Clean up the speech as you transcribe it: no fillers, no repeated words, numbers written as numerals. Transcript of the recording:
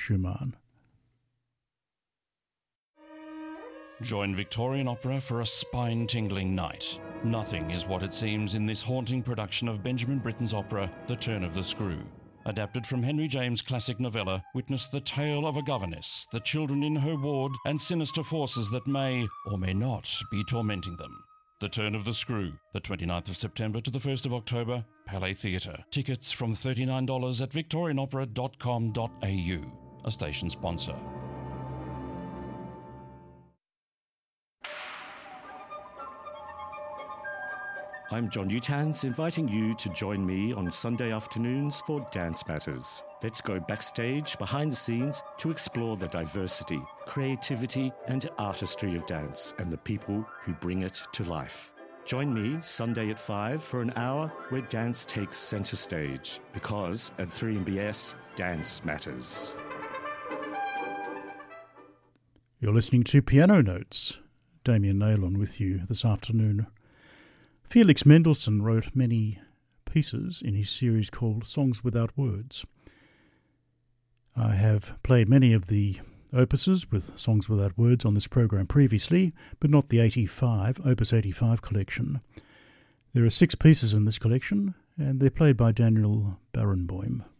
Schumann. Join Victorian Opera for a spine-tingling night. Nothing is what it seems in this haunting production of Benjamin Britten's opera, The Turn of the Screw. Adapted from Henry James' classic novella, witness the tale of a governess, the children in her ward, and sinister forces that may or may not be tormenting them. The Turn of the Screw, the 29th of September to the 1st of October, Palais Theatre. Tickets from $39 at victorianopera.com.au, a station sponsor. I'm John Utans, inviting you to join me on Sunday afternoons for Dance Matters. Let's go backstage, behind the scenes, to explore the diversity, creativity and artistry of dance and the people who bring it to life. Join me Sunday at 5 for an hour where dance takes centre stage, because at 3MBS, dance matters. You're listening to Piano Notes. Damien Naylon with you this afternoon. Felix Mendelssohn wrote many pieces in his series called Songs Without Words. I have played many of the opuses with Songs Without Words on this program previously, but not the Opus 85 collection. There are 6 pieces in this collection, and they're played by Daniel Barenboim.